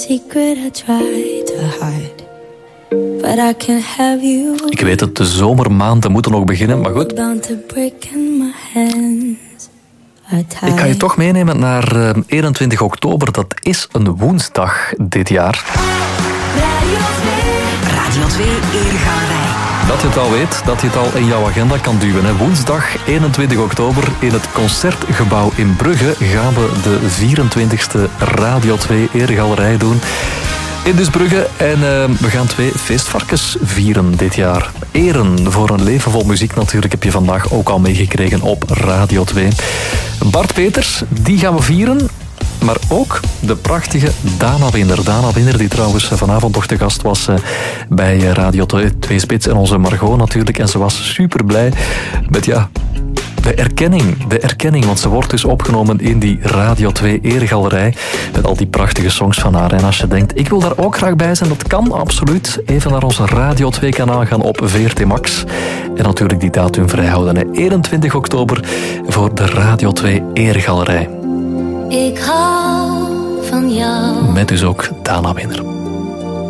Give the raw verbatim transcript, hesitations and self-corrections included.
Secret I try to hide. But I can't have you. Ik weet het, de zomermaanden moeten nog beginnen, maar goed. Ik ga je toch meenemen naar uh, eenentwintig oktober. Dat is een woensdag dit jaar. Radio twee. Radio twee Eregalerij. Dat je het al weet, dat je het al in jouw agenda kan duwen. Hè. Woensdag eenentwintig oktober in het Concertgebouw in Brugge gaan we de vierentwintigste Radio twee Eregalerij doen. In dus Brugge. En uh, we gaan twee feestvarkens vieren dit jaar. Eren voor een leven vol muziek natuurlijk heb je vandaag ook al meegekregen op Radio twee. Bart Peters, die gaan we vieren. Maar ook de prachtige Dana Winner. Dana Winner die trouwens vanavond nog te gast was bij Radio twee Spits. En onze Margot natuurlijk. En ze was super blij met ja... De erkenning, de erkenning, want ze wordt dus opgenomen in die Radio twee Eregalerij met al die prachtige songs van haar. En als je denkt, ik wil daar ook graag bij zijn, dat kan absoluut. Even naar onze Radio twee kanaal gaan op V R T Max. En natuurlijk die datum vrijhouden. Hè. eenentwintig oktober voor de Radio twee Eregalerij. Ik hou van jou. Met dus ook Dana Winner.